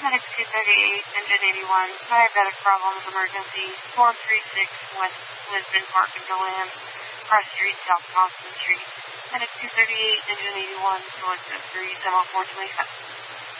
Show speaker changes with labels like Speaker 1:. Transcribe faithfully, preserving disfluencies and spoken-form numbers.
Speaker 1: Medic two thirty-eight, engine eighty-one, diabetic problems, emergency, four three six West Lisbon Park and Deland, Cross Street, South Boston Street. Medic two thirty-eight, engine eighty-one, Georgia three seven four twenty-seven.